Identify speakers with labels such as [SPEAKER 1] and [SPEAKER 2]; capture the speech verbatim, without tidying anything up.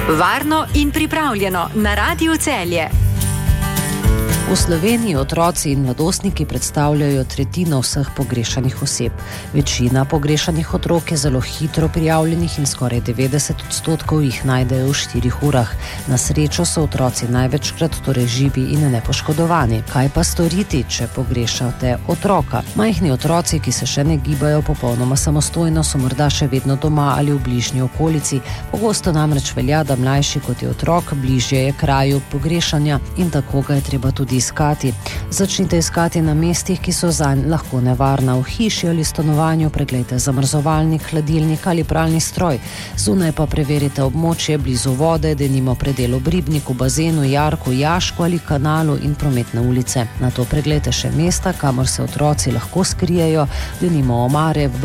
[SPEAKER 1] Varno in pripravljeno na Radiu Celje.
[SPEAKER 2] V Sloveniji otroci in mladostniki predstavljajo tretjino vseh pogrešanih oseb. Večina pogrešanih otrok je zelo hitro prijavljenih in skoraj devetdeset odstotkov jih najdejo v štirih urah. Na srečo so otroci največkrat torej živi in nepoškodovani. Kaj pa storiti, če pogrešate otroka? Majhni otroci, ki se še ne gibajo popolnoma samostojno, so morda še vedno doma ali v bližnji okolici. Pogosto namreč velja, da mlajši kot je otrok, bližje je kraju pogrešanja in tako ga je treba tudi iskati. Začnite iskati na mestih, ki so zanj lahko nevarna. V hiši ali stanovanju preglejte zamrzovalnik, hladilnik ali pralni stroj. Zunaj pa preverite območje blizu vode, denimo predel ob ribniku, bazenu, jarku, jašku ali kanalu in prometne ulice. Nato preglejte še mesta, kamor se otroci lahko skrijejo, denimo omare,